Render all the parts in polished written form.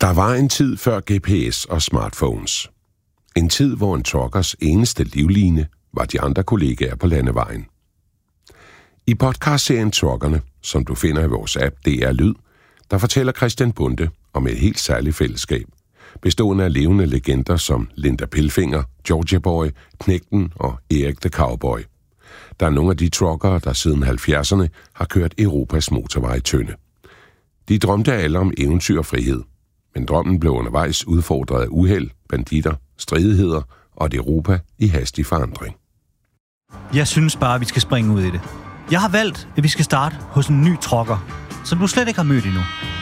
Der var en tid før GPS og smartphones. En tid, hvor en truckers eneste livline var de andre kollegaer på landevejen. I podcastserien Truckerne, som du finder i vores app DR Lyd, der fortæller Christian Bonde om et helt særligt fællesskab, bestående af levende legender som Linda Pilfinger, Georgia Boy, Knægten og Erik the Cowboy. Der er nogle af de truckere, der siden 70'erne har kørt Europas motorvej tynde. De drømte alle om eventyr og frihed, men drømmen blev undervejs udfordret af uheld, banditter, stridigheder og et Europa i hastig forandring. Jeg synes bare, at vi skal springe ud i det. Jeg har valgt, at vi skal starte hos en ny trucker, som du slet ikke har mødt endnu.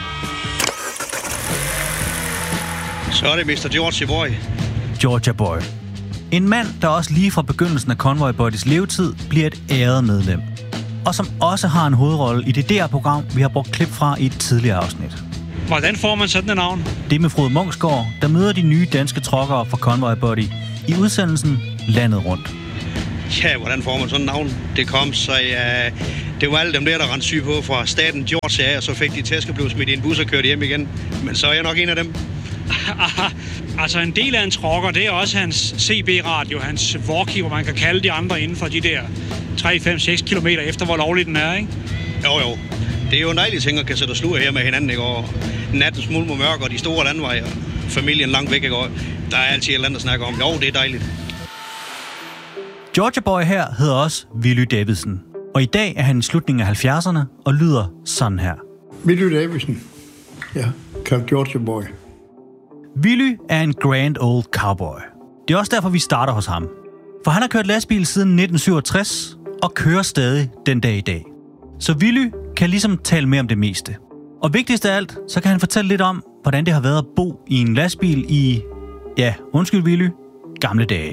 Så er det Mr. Georgia Boy. Georgia Boy. En mand, der også lige fra begyndelsen af Convoy Buddies levetid bliver et æret medlem. Og som også har en hovedrolle i det DR-program, vi har brugt klip fra i et tidligere afsnit. Hvordan får man sådan et navn? Det er med Frode Munksgaard, der møder de nye danske truckere fra Convoy Buddy i udsendelsen Landet Rundt. Ja, hvordan får man sådan et navn? Det kom, så det var alle dem der rendte syg på fra staten Georgia af, og så fik de tæsk og blev smidt i en bus og kørte hjem igen. Men så er jeg nok en af dem. Altså en del af en trucker, det er også hans CB-radio, hans walkie, hvor man kan kalde de andre inden for de der 3, 5, 6 kilometer efter, hvor lovligt den er, ikke? Jo. Det er jo en dejlig ting at kan sætte og sluge her med hinanden, ikke? Og nattens mulm og mørk og de store landveje og familien langt væk, ikke? Og der er altid et eller andet at snakke om. Jo, det er dejligt. Georgia Boy her hedder også Willy Davidsen. Og i dag er han i slutningen af 70'erne og lyder sådan her. Willy Davidsen. Ja, kaldt Georgia Boy. Willy er en grand old cowboy. Det er også derfor, vi starter hos ham. For han har kørt lastbil siden 1967 og kører stadig den dag i dag. Så Willy kan ligesom tale mere om det meste. Og vigtigst af alt, så kan han fortælle lidt om, hvordan det har været at bo i en lastbil i, ja, undskyld Willy, gamle dage.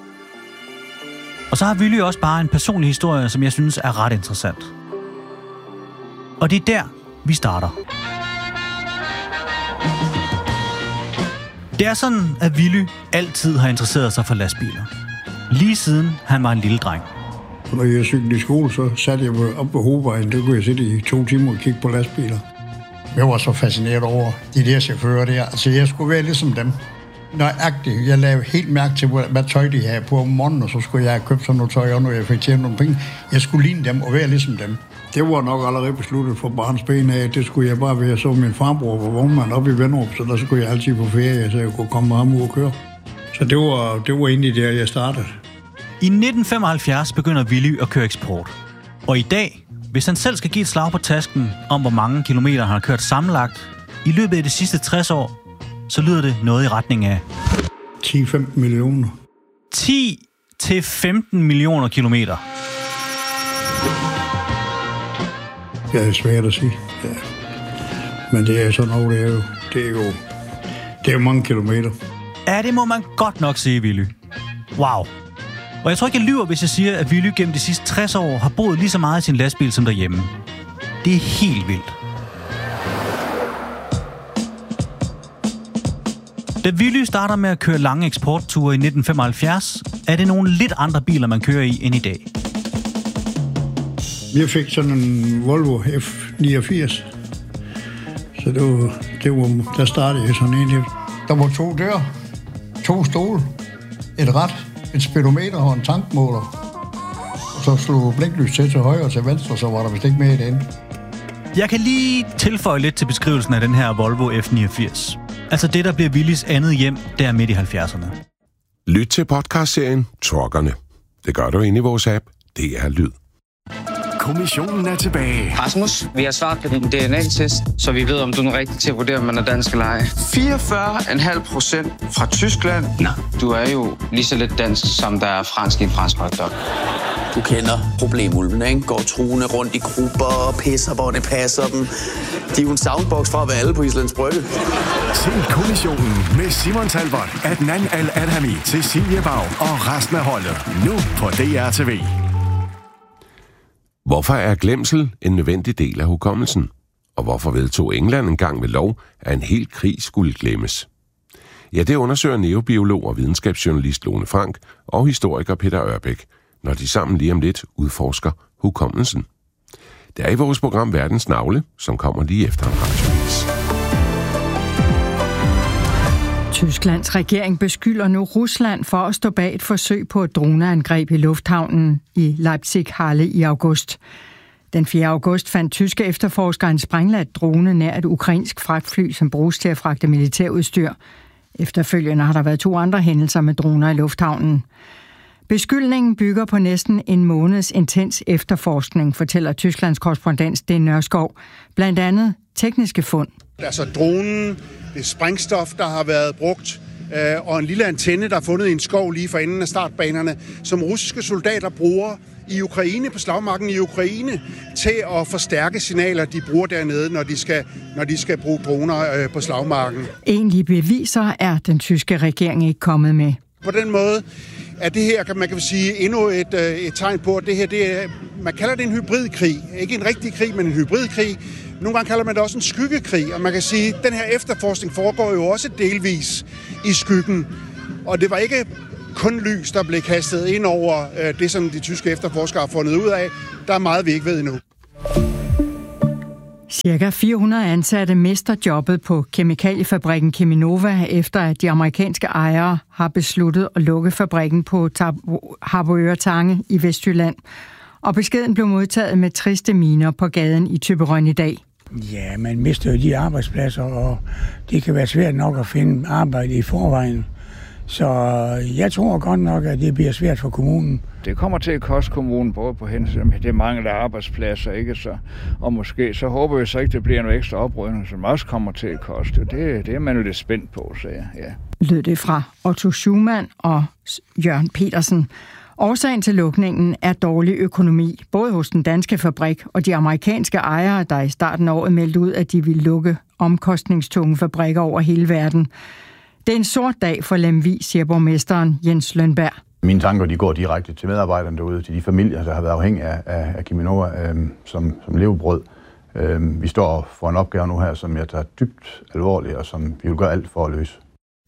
Og så har Willy også bare en personlig historie, som jeg synes er ret interessant. Og det er der, vi starter. Det er sådan, at Willy altid har interesseret sig for lastbiler. Lige siden han var en lille dreng. Når jeg cyklede i skole, så satte jeg mig op på hovedvejen. Der kunne jeg sidde i 2 timer og kigge på lastbiler. Jeg var så fascineret over de der chauffører der. Altså, jeg skulle være ligesom dem. Nøjagtigt. Jeg lavede helt mærke til, hvad tøj de havde på om morgenen, og så skulle jeg have købt sådan noget tøj, og når jeg fik tjent nogle penge. Jeg skulle ligne dem og være ligesom dem. Det var nok allerede besluttet for barns ben af, det skulle jeg bare være. Så min farbror var vognmand oppe i Venderup, så der skulle jeg altid på ferie, så jeg kunne komme med ham ud og køre. Så det var egentlig der, jeg startede. I 1975 begynder Willy at køre eksport. Og i dag, hvis han selv skal give et slag på tasken om, hvor mange kilometer han har kørt sammenlagt i løbet af de sidste 60 år, så lyder det noget i retning af 10-15 millioner. 10-15 millioner kilometer. Ja, det er svært at sige. Ja. Men det er sådan noget, det er jo mange kilometer. Ja, det må man godt nok sige, Willy. Wow. Og jeg tror ikke, jeg lyver, hvis jeg siger, at Willy gennem de sidste 60 år har boet lige så meget i sin lastbil som derhjemme. Det er helt vildt. Da Willy starter med at køre lange eksportture i 1975, er det nogle lidt andre biler, man kører i end i dag. Jeg fik sådan en Volvo F89. Så der startede jeg sådan en. Der var 2 døre, 2 stole, et rat, et speedometer og en tankmåler. Og så slog blinklys til højre og til venstre, så var der vist ikke mere i det ende. Jeg kan lige tilføje lidt til beskrivelsen af den her Volvo F89. Altså det, der bliver Willys andet hjem, der midt i 70'erne. Lyt til podcastserien Truckerne. Det gør du inde i vores app DR Lyd. Kommissionen er tilbage. Rasmus, vi har svaret på din DNA-test, så vi ved, om du er den rigtige til at vurdere, om man er dansk eller ej. 44,5% fra Tyskland. Nå, du er jo lige så lidt dansk, som der er fransk i en fransk hotdog. Du kender problemulvene, ikke? Går truende rundt i grupper og pisser, hvor det passer dem. De er jo en soundbox fra at være alle på Islands Brygge. Se Kommissionen med Simon Talbot, Adnan Al-Adhami, Cecilie Bag og resten af holdet. Nu på DRTV. Hvorfor er glemsel en nødvendig del af hukommelsen? Og hvorfor vedtog England engang ved lov, at en hel krig skulle glemmes? Ja, det undersøger neurobiolog og videnskabsjournalist Lone Frank og historiker Peter Ørbæk, når de sammen lige om lidt udforsker hukommelsen. Det er i vores program Verdens Navle, som kommer lige efter en radioavis. Tysklands regering beskylder nu Rusland for at stå bag et forsøg på et droneangreb i lufthavnen i Leipzig-Halle i august. Den 4. august fandt tyske efterforskere en sprængladt drone nær et ukrainsk fragtfly, som bruges til at fragte militærudstyr. Efterfølgende har der været 2 andre hændelser med droner i lufthavnen. Beskyldningen bygger på næsten en måneds intens efterforskning, fortæller Tysklands korrespondent Sten Nørskov. Blandt andet tekniske fund. Altså dronen, det er sprængstof, der har været brugt, og en lille antenne, der er fundet i en skov lige for enden af startbanerne, som russiske soldater bruger i Ukraine, på slagmarken i Ukraine, til at forstærke signaler, de bruger dernede, når de skal bruge droner på slagmarken. Egentlige beviser er den tyske regering ikke kommet med. På den måde er det her, man kan sige, endnu et tegn på, at det her, man kalder det en hybridkrig. Ikke en rigtig krig, men en hybridkrig. Nogle gange kalder man det også en skyggekrig, og man kan sige, at den her efterforskning foregår jo også delvis i skyggen. Og det var ikke kun lys, der blev kastet ind over det, som de tyske efterforskere har fundet ud af. Der er meget, vi ikke ved endnu. Cirka 400 ansatte mister jobbet på kemikaliefabrikken Cheminova, efter at de amerikanske ejere har besluttet at lukke fabrikken på Harboøre Tange i Vestjylland. Og beskeden blev modtaget med triste miner på gaden i Thyborøn i dag. Ja, man mister jo de arbejdspladser, og det kan være svært nok at finde arbejde i forvejen. Så jeg tror godt nok, at det bliver svært for kommunen. Det kommer til at koste kommunen både på hensyn med det mangel af arbejdspladser, ikke så, og måske så håber vi så ikke, det bliver noget ekstra oprydning, som også kommer til at koste. Det er man jo lidt spændt på, så ja. Lød det fra Otto Schumann og Jørgen Petersen. Årsagen til lukningen er dårlig økonomi, både hos den danske fabrik og de amerikanske ejere, der i starten af året meldte ud, at de ville lukke omkostningstunge fabrikker over hele verden. Det er en sort dag for Lemvig, siger borgmesteren Jens Lønberg. Mine tanker de går direkte til medarbejderne derude, til de familier, der har været afhængige af Cheminova som levebrød. Vi står for en opgave nu her, som jeg tager dybt alvorligt, og som vi vil gøre alt for at løse.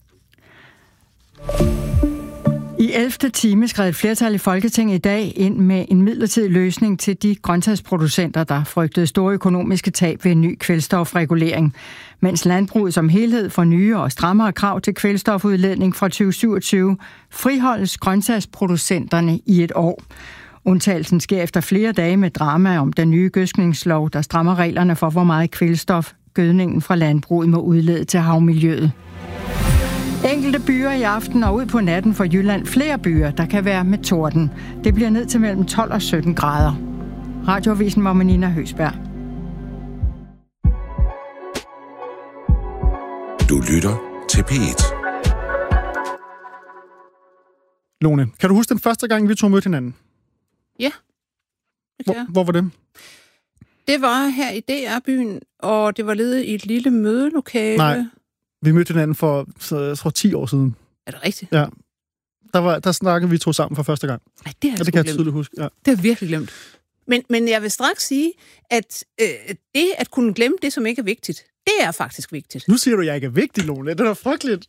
I 11. time skrev et flertal i Folketinget i dag ind med en midlertidig løsning til de grøntsagsproducenter, der frygtede store økonomiske tab ved en ny kvælstofregulering. Mens landbruget som helhed får nye og strammere krav til kvælstofudledning fra 2027, friholdes grøntsagsproducenterne i et år. Undtagelsen sker efter flere dage med drama om den nye gødskningslov, der strammer reglerne for, hvor meget kvælstof gødningen fra landbruget må udlede til havmiljøet. Enkelte byer i aften og ud på natten for Jylland. Flere byer, der kan være med torden. Det bliver ned til mellem 12 og 17 grader. Radioavisen var med Nina Høsberg. Du lytter til P1. Lone, kan du huske den første gang, vi to mødte hinanden? Ja. Hvor var det? Det var her i DR-byen, og det var ledet i et lille mødelokale. Nej. Vi mødte hinanden for, jeg tror, 10 år siden. Er det rigtigt? Ja. Der snakkede vi to sammen for første gang. Nej, det har jeg det kan jeg tydeligt huske. Ja. Det har virkelig glemt. Men jeg vil straks sige, at det at kunne glemme det, som ikke er vigtigt, det er faktisk vigtigt. Nu siger du, at jeg ikke er vigtig, Lone. Det er da frygteligt.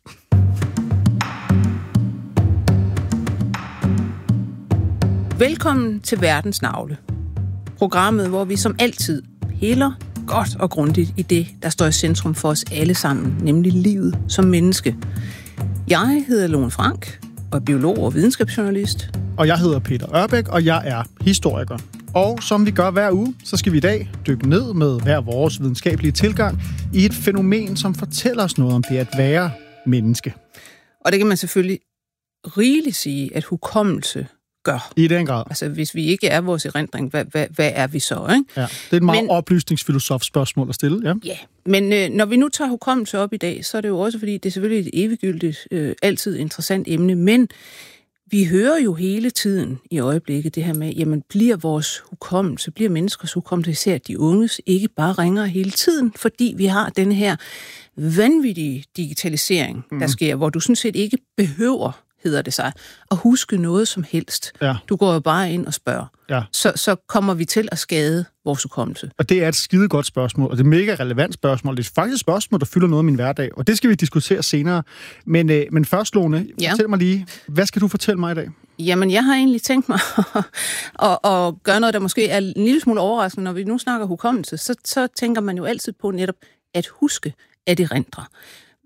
Velkommen til Verdens Navle. Programmet, hvor vi som altid piller godt og grundigt i det, der står i centrum for os alle sammen, nemlig livet som menneske. Jeg hedder Lone Frank, og er biolog og videnskabsjournalist. Og jeg hedder Peter Ørbæk, og jeg er historiker. Og som vi gør hver uge, så skal vi i dag dykke ned med hver vores videnskabelige tilgang i et fænomen, som fortæller os noget om det at være menneske. Og det kan man selvfølgelig rigeligt sige, at hukommelse gør. I den grad. Altså, hvis vi ikke er vores erindring, hvad er vi så, ikke? Ja, det er et meget oplysningsfilosof spørgsmål at stille, ja. Ja, men når vi nu tager hukommelse op i dag, så er det jo også, fordi det er selvfølgelig et eviggyldigt, altid interessant emne, men vi hører jo hele tiden i øjeblikket det her med, jamen bliver vores hukommelse, bliver menneskers hukommelse, især de unges, ikke bare ringer hele tiden, fordi vi har den her vanvittige digitalisering, der sker, hvor du sådan set ikke behøver, hedder det sig, at huske noget som helst. Ja. Du går jo bare ind og spørger. Ja. Så kommer vi til at skade vores hukommelse. Og det er et skidegodt spørgsmål, og det er et mega relevant spørgsmål. Det er faktisk et spørgsmål, der fylder noget af min hverdag, og det skal vi diskutere senere. Men først, Lone, fortæl mig lige, hvad skal du fortælle mig i dag? Jamen, jeg har egentlig tænkt mig at gøre noget, der måske er en lille smule overraskende. Når vi nu snakker hukommelse, så tænker man jo altid på netop at huske, at erindre.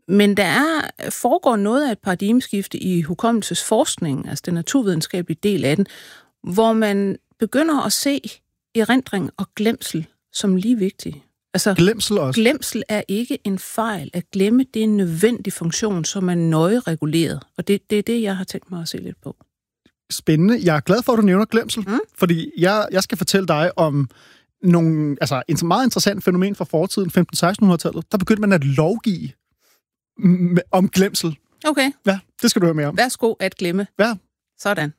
Men der foregår noget af et paradigmeskifte i hukommelsesforskningen, altså den naturvidenskabelige del af den, hvor man begynder at se erindring og glemsel som lige vigtige. Altså, glemsel også? Glemsel er ikke en fejl. At glemme, det er en nødvendig funktion, som er nøje reguleret. Og det er det, jeg har tænkt mig at se lidt på. Spændende. Jeg er glad for, at du nævner glemsel, fordi jeg skal fortælle dig om en meget interessant fænomen fra fortiden, 1500-1600-tallet. Der begyndte man at lovgive om glemsel. Okay. Ja, det skal du høre mere om. Værsgo at glemme. Ja. Sådan.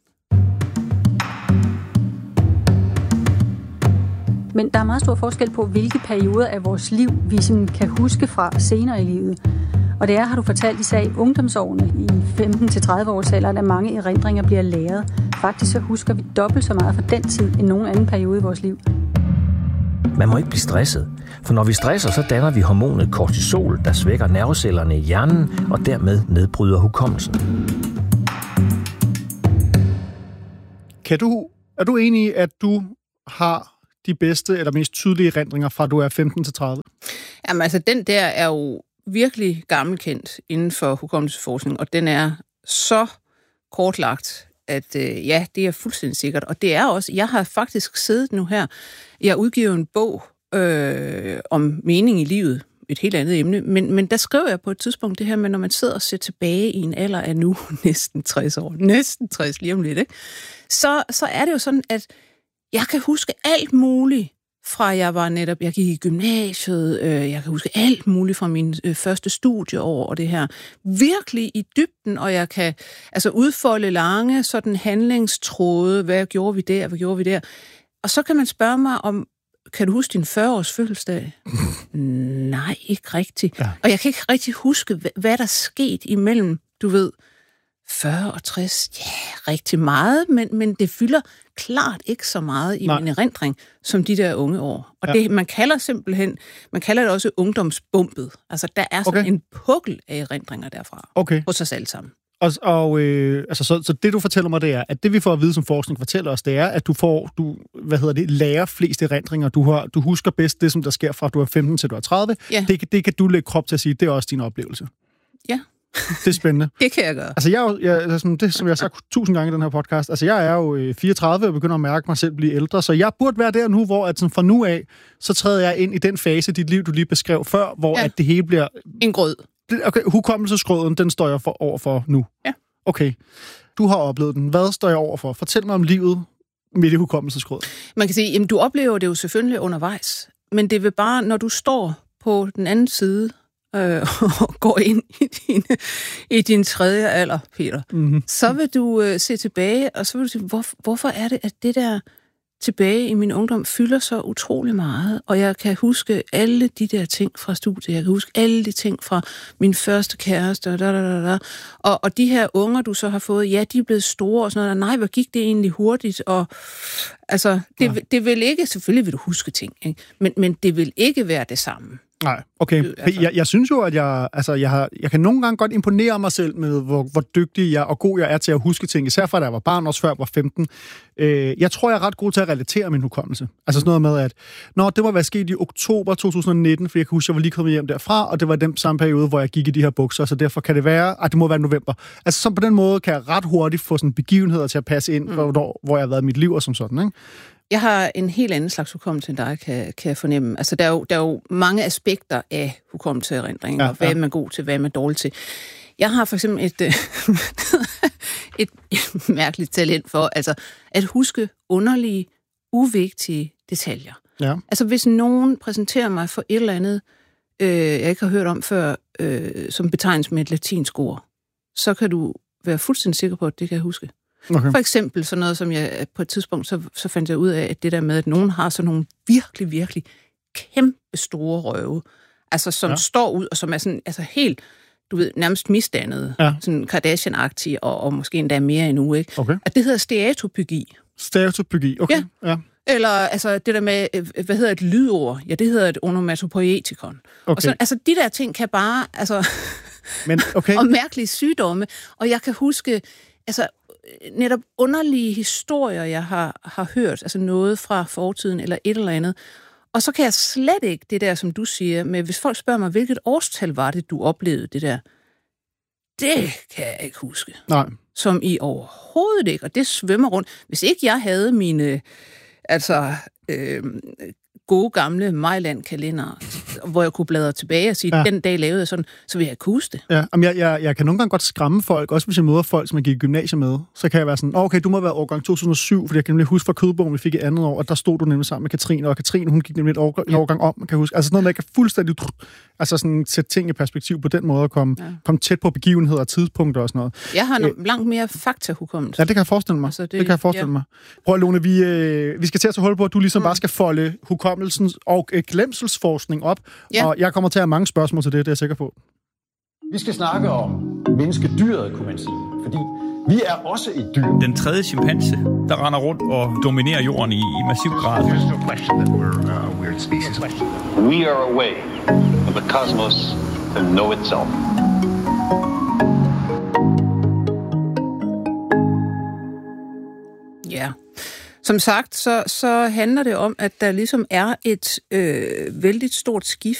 Men der er meget stor forskel på, hvilke perioder af vores liv, vi kan huske fra senere i livet. Og det er, har du fortalt, især i ungdomsårene, i 15-30-årsalderen, at mange erindringer bliver læret. Faktisk så husker vi dobbelt så meget fra den tid, end nogen anden periode i vores liv. Man må ikke blive stresset, for når vi stresser, så danner vi hormonet kortisol, der svækker nervecellerne i hjernen og dermed nedbryder hukommelsen. Er du enig i, at du har de bedste eller mest tydelige erindringer fra du er 15 til 30? Jamen altså, den der er jo virkelig gammelkendt inden for hukommelsesforskning, og den er så kortlagt, at ja, det er fuldstændig sikkert. Og det er også, jeg har faktisk siddet nu her, jeg har udgivet en bog om mening i livet, et helt andet emne, men der skrev jeg på et tidspunkt det her med, når man sidder og ser tilbage i en alder af nu næsten 60 år, næsten 60 lige om lidt, ikke? Så er det jo sådan, at jeg kan huske alt muligt fra jeg gik i gymnasiet, jeg kan huske alt muligt fra mine første studieår og det her. Virkelig i dybden, og jeg kan altså udfolde lange sådan handlingstråde, hvad gjorde vi der, hvad gjorde vi der. Og så kan man spørge mig om, kan du huske din 40-års fødselsdag? Nej, ikke rigtigt. Ja. Og jeg kan ikke rigtig huske, hvad der skete imellem, du ved, 40 og 60, ja, rigtig meget, men det fylder klart ikke så meget i min erindring, som de der unge år. Og det, man kalder det også ungdomsbumpet. Altså, der er sådan en pukkel af erindringer derfra. Hos os alle sammen. Så det, du fortæller mig, det er, at det, vi får at vide, som forskning fortæller os, det er, at du lærer flest erindringer. Du husker bedst det, som der sker fra, du er 15 til du er 30. Ja. Det kan du lægge krop til at sige, det er også din oplevelse. Ja. Det er spændende. Det kan jeg gøre. Altså, det, som jeg har sagt 1000 gange i den her podcast, altså jeg er jo 34 og begynder at mærke mig selv blive ældre, så jeg burde være der nu, hvor at sådan, fra nu af, så træder jeg ind i den fase af dit liv, du lige beskrev før, hvor at det hele bliver... En grød. Okay, hukommelsesgrøden, den står jeg overfor nu. Ja. Okay, du har oplevet den. Hvad står jeg overfor? Fortæl mig om livet midt i hukommelsesgrøden. Man kan sige, jamen du oplever det jo selvfølgelig undervejs, men det vil bare, når du står på den anden side og går ind i din tredje alder, Peter, så vil du se tilbage, og så vil du sige, hvorfor er det, at det der tilbage i min ungdom fylder så utrolig meget, og jeg kan huske alle de der ting fra studiet, jeg kan huske alle de ting fra min første kæreste, og de her unger, du så har fået, ja, de er blevet store og sådan noget, nej, hvor gik det egentlig hurtigt, og altså, det vil ikke, selvfølgelig vil du huske ting, ikke? Men det vil ikke være det samme. Nej, okay. Jeg synes jo, at jeg kan nogle gange godt imponere mig selv med, hvor dygtig jeg og god jeg er til at huske ting, især fra da jeg var barn, også før jeg var 15. Jeg tror, jeg er ret god til at relatere min hukommelse. Altså sådan noget med, at det må være sket i oktober 2019, for jeg kan huske, at jeg var lige kommet hjem derfra, og det var den samme periode, hvor jeg gik i de her bukser, så derfor kan det være, at det må være november. Altså så på den måde kan jeg ret hurtigt få sådan begivenheder til at passe ind, hvor jeg har været i mit liv og som sådan, ikke? Jeg har en helt anden slags hukommelse end dig, kan jeg fornemme. Altså, der er jo mange aspekter af hukommelseerindring, og hvad er man god til, hvad er man dårlig til. Jeg har for eksempel et mærkeligt talent for altså, at huske underlige, uvigtige detaljer. Ja. Altså, hvis nogen præsenterer mig for et eller andet, jeg ikke har hørt om før, som betegnes med et latinsk ord, så kan du være fuldstændig sikker på, at det kan jeg huske. Okay. For eksempel sådan noget, som jeg på et tidspunkt, så fandt jeg ud af, at det der med, at nogen har sådan nogle virkelig, virkelig kæmpe store røve, altså som står ud, og som er sådan, altså helt, du ved, nærmest misdannede, sådan Kardashian-agtige, og måske endda mere endnu, ikke? Okay. Og det hedder stereotypi. Stereotypi, okay. Ja. Eller altså det der med, hvad hedder et lydord? Ja, det hedder et onomatopoietikon. Okay. Og så, altså de der ting kan bare, altså, og mærkelige sygdomme, og jeg kan huske, altså, netop underlige historier, jeg har hørt, altså noget fra fortiden eller et eller andet, Og så kan jeg slet ikke det der, som du siger, med hvis folk spørger mig, hvilket årstal var det, du oplevede det der? Det kan jeg ikke huske. Nej. Som i overhovedet ikke, og det svømmer rundt. Hvis ikke jeg havde mine, gode gamle Mejland-kalender, hvor jeg kunne bladre tilbage og sige, den dag lavede jeg sådan, så vil jeg ikke huske det. Ja, jeg kan nogle gange godt skræmme folk, også hvis jeg møder folk, som jeg gik i gymnasiet med. Så kan jeg være sådan, okay, du må være årgang 2007, fordi jeg kan nemlig huske fra kødbogen, vi fik i andet år, og der stod du nemlig sammen med Katrine, og Katrine, hun gik nemlig en årgang om, man kan huske. Altså sådan noget, man kan fuldstændig sætte ting i perspektiv på den måde, at komme tæt på begivenheder og tidspunkter og sådan noget. Jeg har langt mere faktahukommelse. Ja, det kan jeg forestille mig. Altså, det kan jeg forestille mig. Prøv, Lone, vi skal til at tage hul på, at du ligesom bare skal folde hukommelsens og glemselsforskning op, og jeg kommer til at have mange spørgsmål til det er jeg sikker på. Vi skal snakke om menneskedyret, kunne man sige, fordi vi er også et dyr. Den tredje chimpanse, der render rundt og dominerer jorden i massiv grad. There's no question that we're a weird species. We are a way of the cosmos to know itself. Ja. Som sagt, så handler det om, at der ligesom er et vældig stort skift